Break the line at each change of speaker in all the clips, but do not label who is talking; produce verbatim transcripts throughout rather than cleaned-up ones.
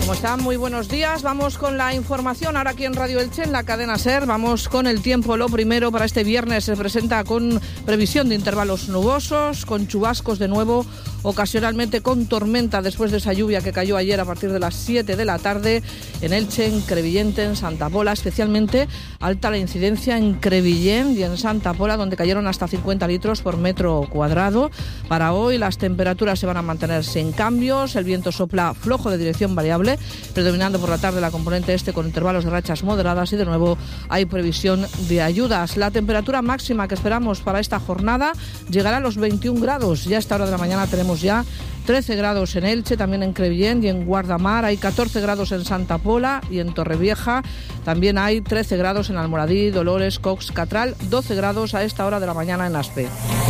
¿Cómo están? Muy buenos días. Vamos con la información ahora aquí en Radio Elche, en la cadena SER. Vamos con el tiempo. Lo primero, para este viernes se presenta con previsión de intervalos nubosos, con chubascos de nuevo, ocasionalmente con tormenta después de esa lluvia que cayó ayer a partir de las siete de la tarde en Elche, en Crevillente, en Santa Pola. Especialmente alta la incidencia en Crevillent y en Santa Pola, donde cayeron hasta cincuenta litros por metro cuadrado. Para hoy las temperaturas se van a mantener sin cambios. El viento sopla flojo de dirección variable, predominando por la tarde la componente este con intervalos de rachas moderadas, y de nuevo hay previsión de ayudas. La temperatura máxima que esperamos para esta jornada llegará a los veintiún grados. Ya a esta hora de la mañana tenemos ya trece grados en Elche, también en Crevillent y en Guardamar. Hay catorce grados en Santa Pola y en Torrevieja. También hay trece grados en Almoradí, Dolores, Cox, Catral, doce grados a esta hora de la mañana en Aspe.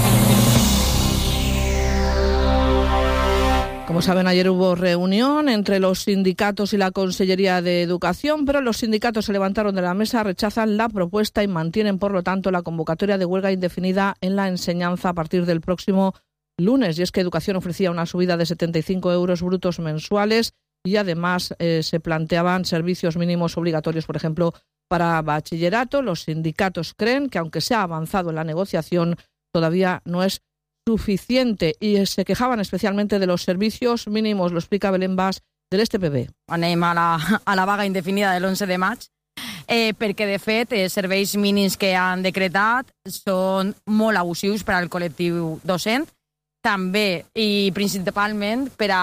Como saben, ayer hubo reunión entre los sindicatos y la Consellería de Educación, pero los sindicatos se levantaron de la mesa, rechazan la propuesta y mantienen, por lo tanto, la convocatoria de huelga indefinida en la enseñanza a partir del próximo lunes. Y es que Educación ofrecía una subida de setenta y cinco euros brutos mensuales y además eh, se planteaban servicios mínimos obligatorios, por ejemplo, para bachillerato. Los sindicatos creen que, aunque se ha avanzado en la negociación, todavía no es suficiente y se quejaban especialmente de los servicios mínimos. Lo explica Belén Bas del S T P B.
Anem a la, a la vaga indefinida de l'onze de maig eh, perquè de fet els serveis mínims que han decretat són molt abusius per al col·lectiu docent, també i principalment per a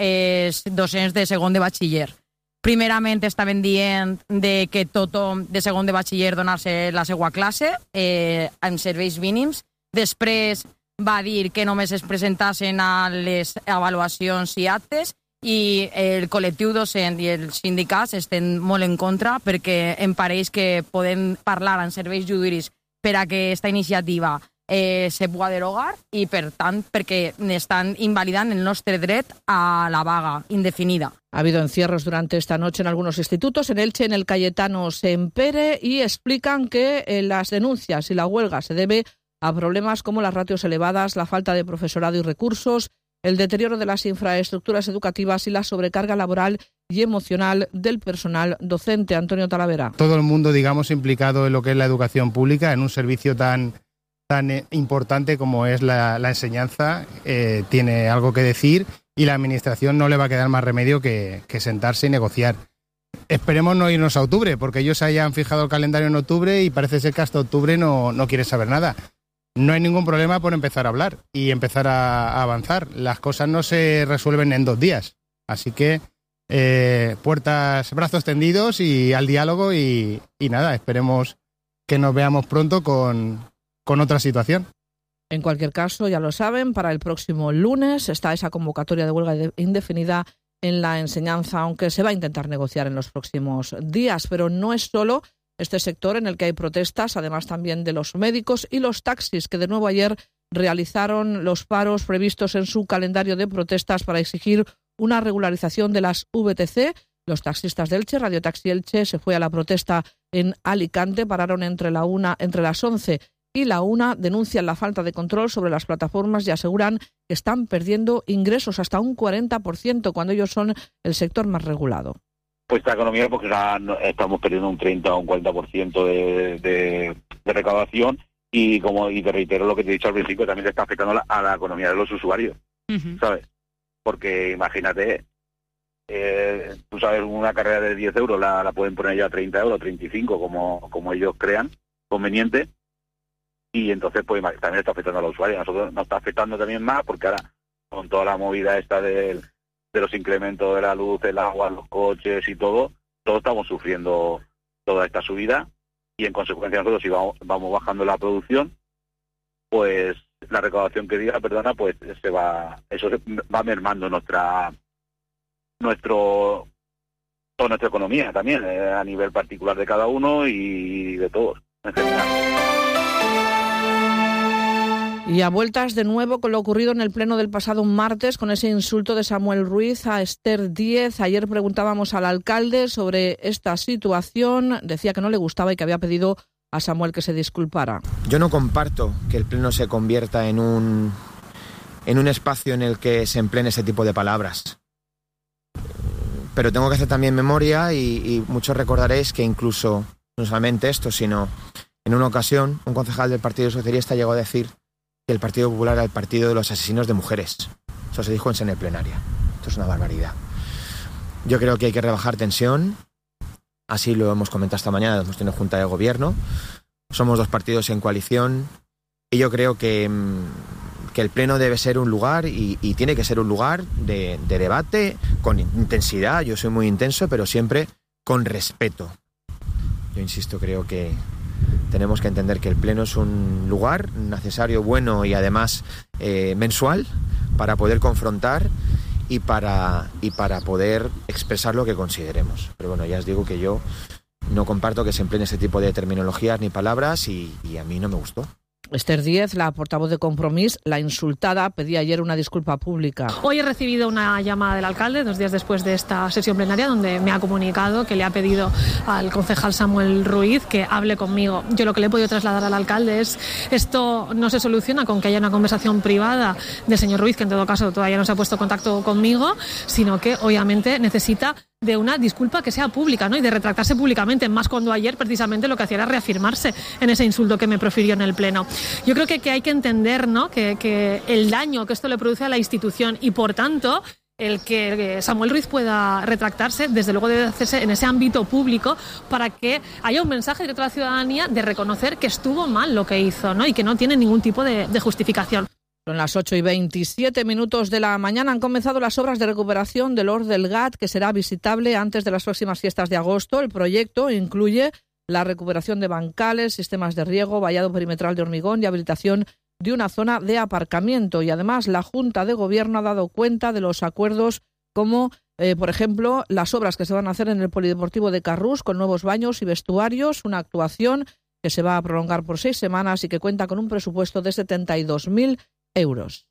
els docents de segon de batxiller. Primerament estaven dient de que tothom de segon de batxiller donar-se la seva classe eh, amb serveis mínims. Després va dir que només es presentassin a les avaluacions i actes, i el col·lectiu docent i els sindicats estan molt en contra perquè em pareix que podem parlar en serveis jurídics per a que aquesta iniciativa eh, se pugui derogar i, per tant, perquè estan invalidant el nostre dret a la vaga indefinida.
Ha habido encierros durante esta noche en algunos institutos, en Elche, en el Cayetano Sempere, y explican que eh, las denuncias y la huelga se debe a problemas como las ratios elevadas, la falta de profesorado y recursos, el deterioro de las infraestructuras educativas y la sobrecarga laboral y emocional del personal docente. Antonio Talavera.
Todo el mundo, digamos, implicado en lo que es la educación pública, en un servicio tan, tan importante como es la, la enseñanza, eh, tiene algo que decir, y la Administración no le va a quedar más remedio que, que sentarse y negociar. Esperemos no irnos a octubre, porque ellos hayan fijado el calendario en octubre y parece ser que hasta octubre no, no quieren saber nada. No hay ningún problema por empezar a hablar y empezar a, a avanzar. Las cosas no se resuelven en dos días. Así que eh, puertas, brazos tendidos y al diálogo y, y nada, esperemos que nos veamos pronto con, con otra situación.
En cualquier caso, ya lo saben, para el próximo lunes está esa convocatoria de huelga indefinida en la enseñanza, aunque se va a intentar negociar en los próximos días. Pero no es solo este sector en el que hay protestas, además también de los médicos y los taxis, que de nuevo ayer realizaron los paros previstos en su calendario de protestas para exigir una regularización de las V T C. Los taxistas de Elche, Radio Taxi Elche, se fue a la protesta en Alicante, pararon entre la una, entre las once y la una, denuncian la falta de control sobre las plataformas y aseguran que están perdiendo ingresos hasta un cuarenta por ciento cuando ellos son el sector más regulado.
Pues esta economía, porque ya estamos perdiendo un treinta o un cuarenta por ciento de, de, de recaudación, y como y te reitero lo que te he dicho al principio, también le está afectando la, a la economía de los usuarios, uh-huh. ¿Sabes? Porque imagínate, eh, tú sabes, una carrera de diez euros la, la pueden poner ya a treinta euros, treinta y cinco, como, como ellos crean conveniente, y entonces pues también está afectando a los usuarios. A nosotros nos está afectando también más, porque ahora con toda la movida esta del de los incrementos de la luz, el agua, los coches y todo, todos estamos sufriendo toda esta subida, y en consecuencia nosotros, si vamos, vamos bajando la producción, pues la recaudación que diga, perdona, pues se va, eso se va mermando nuestra, nuestro, toda nuestra economía también, eh, a nivel particular de cada uno y de todos en general.
Y a vueltas de nuevo con lo ocurrido en el pleno del pasado martes, con ese insulto de Samuel Ruiz a Esther Díez. Ayer preguntábamos al alcalde sobre esta situación. Decía que no le gustaba y que había pedido a Samuel que se disculpara.
Yo no comparto que el pleno se convierta en un, en un espacio en el que se empleen ese tipo de palabras. pero tengo que hacer también memoria y, y muchos recordaréis que incluso, no solamente esto, sino en una ocasión un concejal del Partido Socialista llegó a decir que el Partido Popular era el partido de los asesinos de mujeres. Eso se dijo en sede plenaria. Esto es una barbaridad. Yo creo que hay que rebajar tensión. Así lo hemos comentado esta mañana, hemos tenido junta de gobierno. Somos dos partidos en coalición y yo creo que, que el Pleno debe ser un lugar y, y tiene que ser un lugar de, de debate con intensidad. Yo soy muy intenso, pero siempre con respeto. Yo insisto, creo que tenemos que entender que el Pleno es un lugar necesario, bueno y además eh, mensual para poder confrontar y para, y para poder expresar lo que consideremos. Pero bueno, ya os digo que yo no comparto que se empleen ese tipo de terminologías ni palabras y, y a mí no me gustó.
Esther Díez, la portavoz de Compromís, la insultada, pedía ayer una disculpa pública.
Hoy he recibido una llamada del alcalde, dos días después de esta sesión plenaria, donde me ha comunicado que le ha pedido al concejal Samuel Ruiz que hable conmigo. Yo lo que le he podido trasladar al alcalde es: esto no se soluciona con que haya una conversación privada del señor Ruiz, que en todo caso todavía no se ha puesto en contacto conmigo, sino que obviamente necesita de una disculpa que sea pública, ¿no? Y de retractarse públicamente, más cuando ayer precisamente lo que hacía era reafirmarse en ese insulto que me profirió en el Pleno. Yo creo que, que hay que entender, ¿no?, que, que el daño que esto le produce a la institución y, por tanto, el que Samuel Ruiz pueda retractarse, desde luego debe hacerse en ese ámbito público para que haya un mensaje directo a la ciudadanía de reconocer que estuvo mal lo que hizo, ¿no?, y que no tiene ningún tipo de, de justificación.
Son las ocho y veintisiete minutos de la mañana. Han comenzado las obras de recuperación del Hort del Gat, que será visitable antes de las próximas fiestas de agosto. El proyecto incluye la recuperación de bancales, sistemas de riego, vallado perimetral de hormigón y habilitación de una zona de aparcamiento. Y además la Junta de Gobierno ha dado cuenta de los acuerdos como, eh, por ejemplo, las obras que se van a hacer en el Polideportivo de Carrús con nuevos baños y vestuarios, una actuación que se va a prolongar por seis semanas y que cuenta con un presupuesto de setenta y dos mil euros.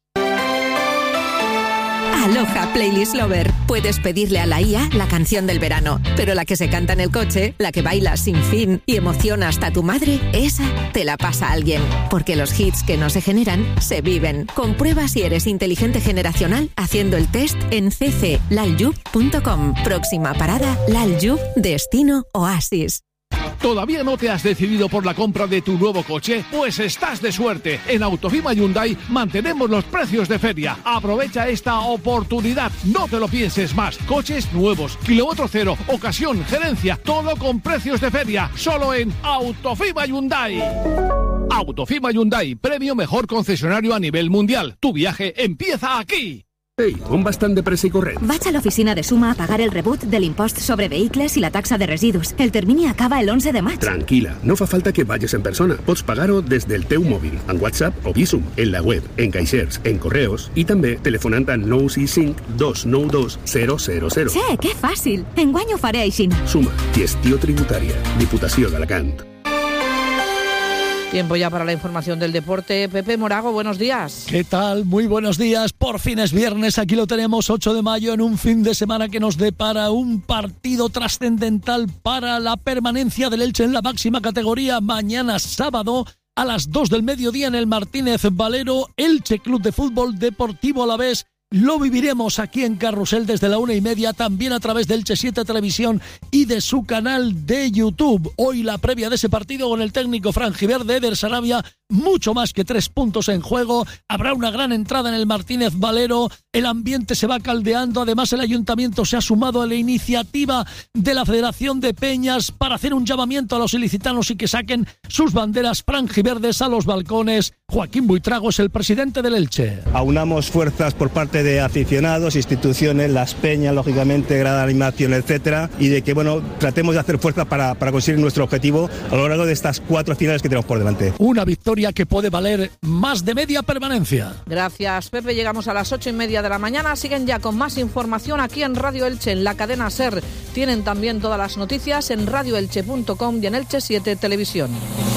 Aloha Playlist Lover. Puedes pedirle a la I A la canción del verano, pero la que se canta en el coche, la que baila sin fin y emociona hasta a tu madre, esa te la pasa a alguien. Porque los hits que no se generan, se viven. Comprueba si eres inteligente generacional haciendo el test en c c lalyub punto com. Próxima parada, Lalyub, destino Oasis.
¿Todavía no te has decidido por la compra de tu nuevo coche? Pues estás de suerte. En Autofima Hyundai mantenemos los precios de feria. Aprovecha esta oportunidad. No te lo pienses más. Coches nuevos, kilómetro cero, ocasión, gerencia, todo con precios de feria. Solo en Autofima Hyundai. Autofima Hyundai, premio mejor concesionario a nivel mundial. Tu viaje empieza aquí.
Ei, on vas tan de pressa i corrent?
Vaig a l'oficina de Suma a pagar el rebut de l'impost sobre vehicles i la taxa de residus. El termini acaba el once de maig.
Tranquila, no fa falta que vagis en persona. Pots pagar-ho des del teu mòbil, en WhatsApp o Bizum, en la web, en caixers, en correos i també telefonant al nou sis cinc dos nou dos zero zero zero.
Che, que fàcil! Enguany ho faré així.
Suma, gestió tributària, Diputació d'Alacant.
Tiempo ya para la información del deporte. Pepe Morago, buenos días.
¿Qué tal? Muy buenos días. Por fin es viernes. Aquí lo tenemos, ocho de mayo, en un fin de semana que nos depara un partido trascendental para la permanencia del Elche en la máxima categoría. Mañana sábado a las dos del mediodía en el Martínez Valero, Elche Club de Fútbol Deportivo Alavés. Lo viviremos aquí en Carrusel desde la una y media, también a través del Elche siete Televisión y de su canal de YouTube. Hoy la previa de ese partido con el técnico franjiverde Eder Sarabia, mucho más que tres puntos en juego. Habrá una gran entrada en el Martínez Valero, el ambiente se va caldeando, además el ayuntamiento se ha sumado a la iniciativa de la Federación de Peñas para hacer un llamamiento a los ilicitanos y que saquen sus banderas franjiverdes a los balcones. Joaquín Buitrago es el presidente del Elche.
Aunamos fuerzas por parte de aficionados, instituciones, las peñas, lógicamente, grada de animación, etcétera, y de que, bueno, tratemos de hacer fuerza para, para conseguir nuestro objetivo a lo largo de estas cuatro finales que tenemos por delante.
Una victoria que puede valer más de media permanencia.
Gracias, Pepe. Llegamos a las ocho y media de la mañana. Siguen ya con más información aquí en Radio Elche, en la cadena SER. Tienen también todas las noticias en radio elche punto com y en Elche siete Televisión.